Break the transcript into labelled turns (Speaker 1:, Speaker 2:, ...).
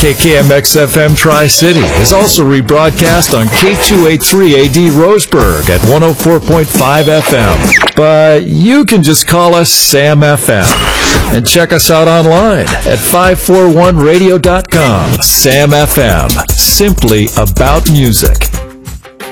Speaker 1: KKMX-FM Tri-City is also rebroadcast on K283AD Roseburg at 104.5 FM. But you can just call us Sam FM and check us out online at 541radio.com. Sam FM, simply about music.